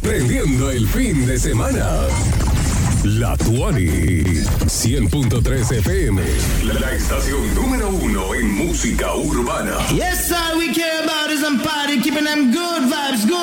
prendiendo el fin de semana. La Tuani 100.3 FM, la estación número 1 en música urbana. Yes, all we care about is I'm party, keeping them good vibes good.